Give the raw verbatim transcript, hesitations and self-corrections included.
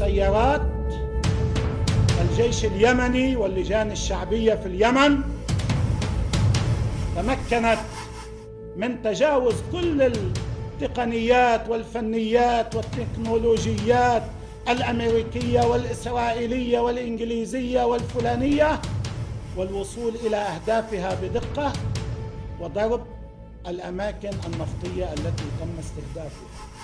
طيارات الجيش اليمني واللجان الشعبية في اليمن تمكنت من تجاوز كل التقنيات والفنيات والتكنولوجيات الأمريكية والإسرائيلية والإنجليزية والفلانية والوصول إلى أهدافها بدقة وضرب الأماكن النفطية التي تم استهدافها.